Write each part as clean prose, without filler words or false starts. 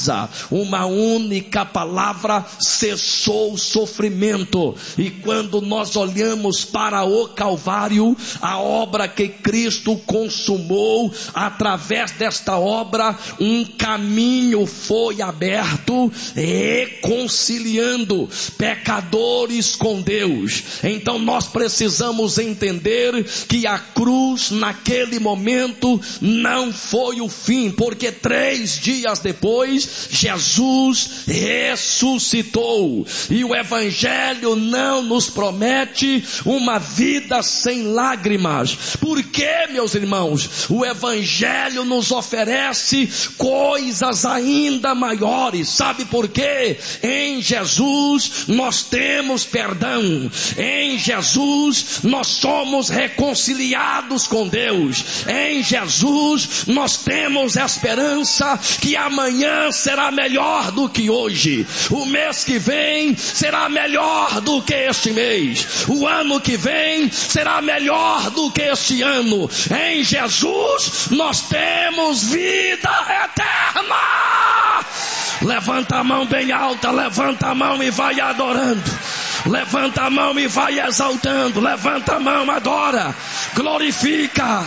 uma única palavra cessou o sofrimento. E quando nós olhamos para o Calvário, a obra que Cristo consumou, através desta obra um caminho foi aberto, reconciliando pecadores com Deus. Então nós precisamos entender que a cruz naquele momento não foi o fim, porque 3 dias depois Jesus ressuscitou. E o Evangelho não nos promete uma vida sem lágrimas. Por quê, meus irmãos? O Evangelho nos oferece coisas ainda maiores. Sabe por quê? Em Jesus nós temos perdão. Em Jesus nós somos reconciliados com Deus. Em Jesus nós temos esperança que amanhã será melhor do que hoje. O mês que vem será melhor do que este mês. O ano que vem será melhor do que este ano. Em Jesus nós temos vida eterna. Levanta a mão bem alta, levanta a mão e vai adorando. Levanta a mão e vai exaltando. Levanta a mão, adora, glorifica.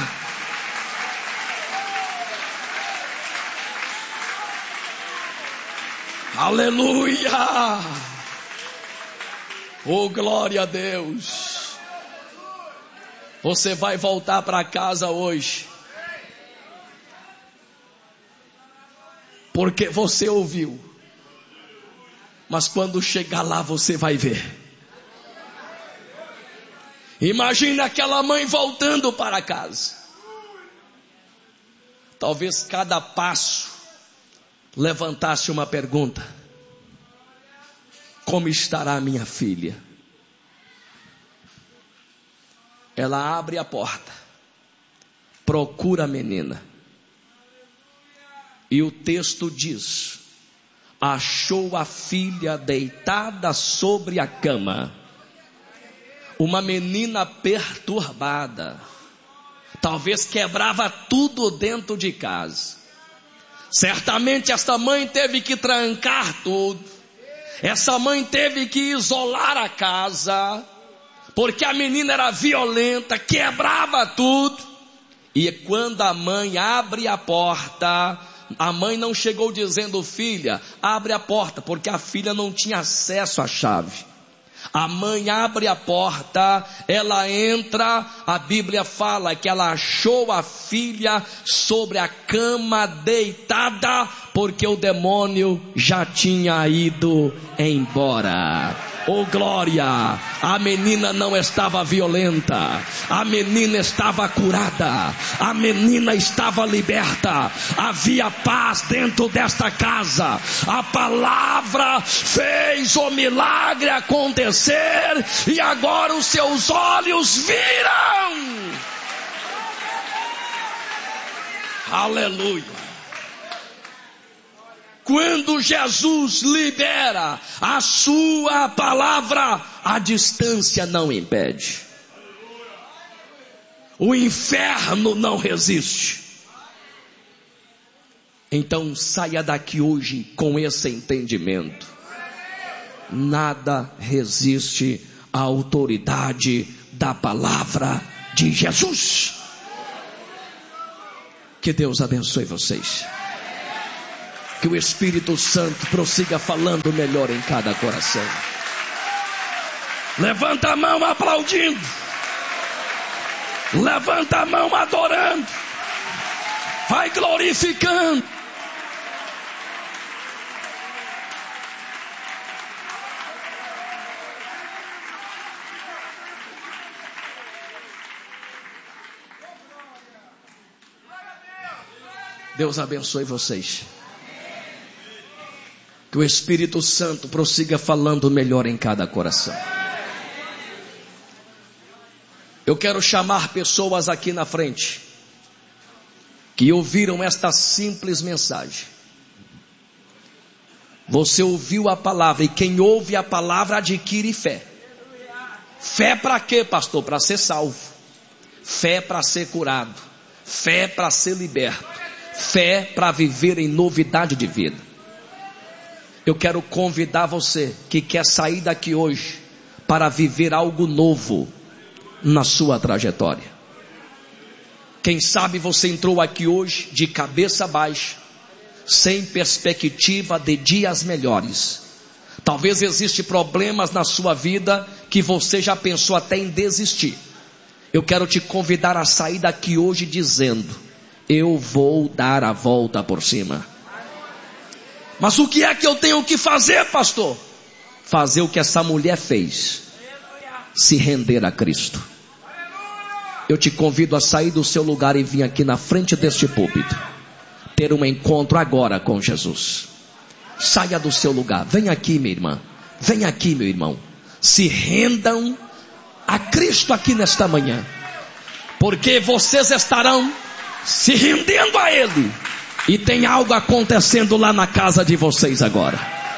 Aleluia! Oh, glória a Deus! Você vai voltar para casa hoje, porque você ouviu, mas quando chegar lá você vai ver. Imagina aquela mãe voltando para casa. Talvez cada passo levantasse uma pergunta: como estará minha filha? Ela abre a porta, procura a menina, e o texto diz: achou a filha deitada sobre a cama, uma menina perturbada, talvez quebrava tudo dentro de casa. Certamente esta mãe teve que trancar tudo. Essa mãe teve que isolar a casa, porque a menina era violenta, quebrava tudo. E quando a mãe abre a porta, a mãe não chegou dizendo: filha, abre a porta, porque a filha não tinha acesso à chave. A mãe abre a porta, ela entra, a Bíblia fala que ela achou a filha sobre a cama deitada, porque o demônio já tinha ido embora. Oh glória! A menina não estava violenta, a menina estava curada, a menina estava liberta, havia paz dentro desta casa. A palavra fez o milagre acontecer, e agora os seus olhos viram. Aleluia! Quando Jesus libera a sua palavra, a distância não impede. O inferno não resiste. Então saia daqui hoje com esse entendimento: nada resiste à autoridade da palavra de Jesus. Que Deus abençoe vocês. Que o Espírito Santo prossiga falando melhor em cada coração. Levanta a mão aplaudindo. Levanta a mão adorando. Vai glorificando. Deus abençoe vocês. Que o Espírito Santo prossiga falando melhor em cada coração. Eu quero chamar pessoas aqui na frente que ouviram esta simples mensagem. Você ouviu a palavra, e quem ouve a palavra adquire fé. Fé para quê, pastor? Para ser salvo. Fé para ser curado. Fé para ser liberto. Fé para viver em novidade de vida. Eu quero convidar você que quer sair daqui hoje para viver algo novo na sua trajetória. Quem sabe você entrou aqui hoje de cabeça baixa, sem perspectiva de dias melhores. Talvez existam problemas na sua vida que você já pensou até em desistir. Eu quero te convidar a sair daqui hoje dizendo: eu vou dar a volta por cima. Mas o que é que eu tenho que fazer, pastor? Fazer o que essa mulher fez: se render a Cristo. Eu te convido a sair do seu lugar e vir aqui na frente deste púlpito, ter um encontro agora com Jesus. Saia do seu lugar, vem aqui, minha irmã, vem aqui, meu irmão. Se rendam a Cristo aqui nesta manhã, porque vocês estarão se rendendo a Ele, e tem algo acontecendo lá na casa de vocês agora.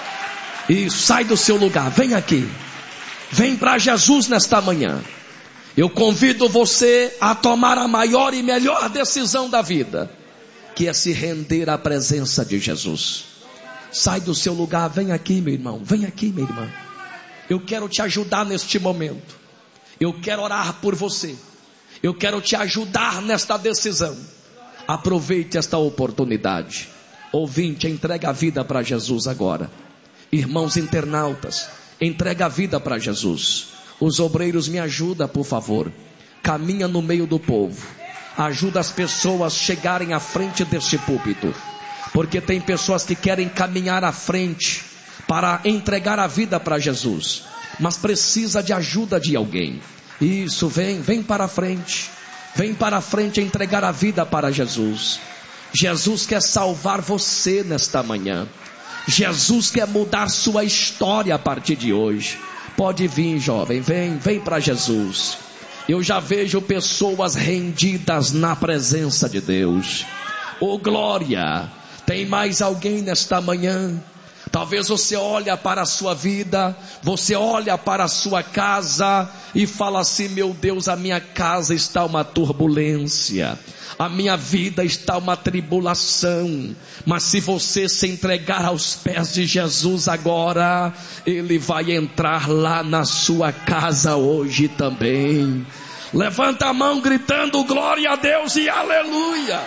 E sai do seu lugar, vem aqui, vem para Jesus nesta manhã. Eu convido você a tomar a maior e melhor decisão da vida, que é se render à presença de Jesus. Sai do seu lugar, vem aqui, meu irmão, vem aqui, minha irmã. Eu quero te ajudar neste momento. Eu quero orar por você. Eu quero te ajudar nesta decisão. Aproveite esta oportunidade. Ouvinte, entrega a vida para Jesus agora. Irmãos internautas, entrega a vida para Jesus. Os obreiros, me ajudam, por favor. Caminha no meio do povo. Ajuda as pessoas a chegarem à frente deste púlpito, porque tem pessoas que querem caminhar à frente para entregar a vida para Jesus, mas precisa de ajuda de alguém. Isso, vem para a frente. Vem para a frente entregar a vida para Jesus. Jesus quer salvar você nesta manhã. Jesus quer mudar sua história a partir de hoje. Pode vir, jovem, vem para Jesus. Eu já vejo pessoas rendidas na presença de Deus. Oh glória! Tem mais alguém nesta manhã? Talvez você olha para a sua vida, você olha para a sua casa e fala assim: meu Deus, a minha casa está uma turbulência, a minha vida está uma tribulação. Mas se você se entregar aos pés de Jesus agora, Ele vai entrar lá na sua casa hoje também. Levanta a mão gritando glória a Deus e aleluia.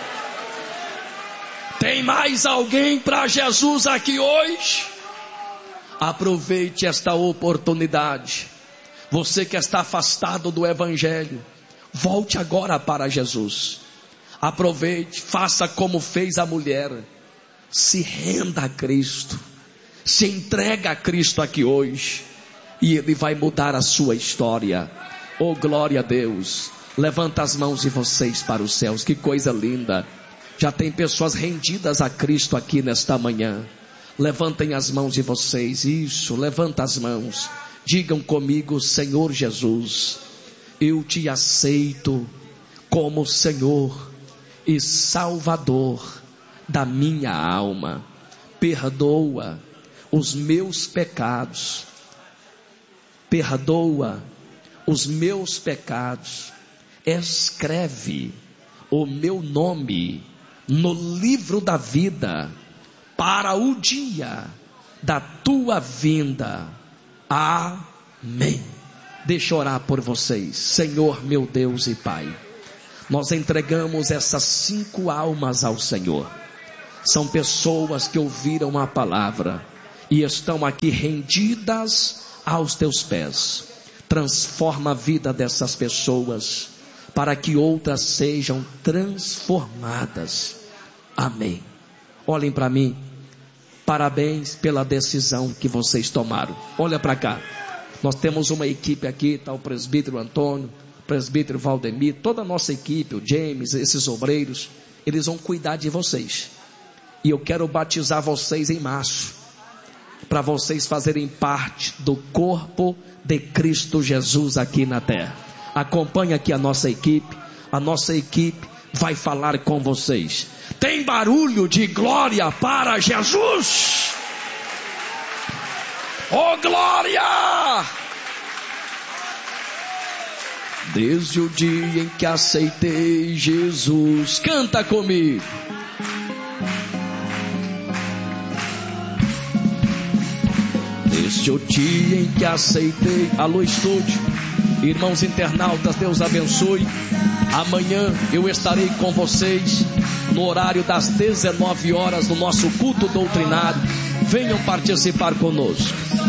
Tem mais alguém para Jesus aqui hoje? Aproveite esta oportunidade. Você que está afastado do Evangelho, volte agora para Jesus. Aproveite, faça como fez a mulher. Se renda a Cristo. Se entrega a Cristo aqui hoje, e Ele vai mudar a sua história. Oh glória a Deus. Levanta as mãos de vocês para os céus. Que coisa linda. Já tem pessoas rendidas a Cristo aqui nesta manhã. Levantem as mãos de vocês. Isso, levanta as mãos. Digam comigo: Senhor Jesus, eu te aceito como Senhor e Salvador da minha alma. Perdoa os meus pecados. Perdoa os meus pecados. Escreve o meu nome no livro da vida, para o dia da tua vinda. Amém. Deixa eu orar por vocês. Senhor, meu Deus e Pai, nós entregamos essas 5 almas ao Senhor. São pessoas que ouviram a palavra e estão aqui rendidas aos teus pés. Transforma a vida dessas pessoas, para que outras sejam transformadas. Amém. Olhem para mim. Parabéns pela decisão que vocês tomaram. Olha para cá. Nós temos uma equipe aqui. Está o presbítero Antônio, o presbítero Valdemir, toda a nossa equipe, o James, esses obreiros. Eles vão cuidar de vocês. E eu quero batizar vocês em março, para vocês fazerem parte do corpo de Cristo Jesus aqui na terra. Acompanhe aqui a nossa equipe. A nossa equipe vai falar com vocês. Tem barulho de glória para Jesus? Oh glória! Desde o dia em que aceitei Jesus. Canta comigo. Este é o dia em que aceitei. Alô, estúdio, irmãos internautas, Deus abençoe. Amanhã eu estarei com vocês no horário das 19 horas no nosso culto doutrinário. Venham participar conosco.